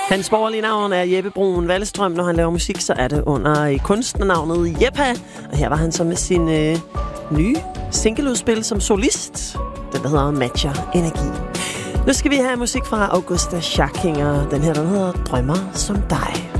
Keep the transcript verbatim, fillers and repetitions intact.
Hans borgerlige navn er Jeppe Bruun Wallestrøm. Når han laver musik, så er det under kunstnernavnet Jeppa. Og her var han så med sin øh, nye singleudspil som solist. Den der hedder Matcher Energi. Nu skal vi have musik fra Augusta Schacking, og den her, den hedder Drømmer som dig.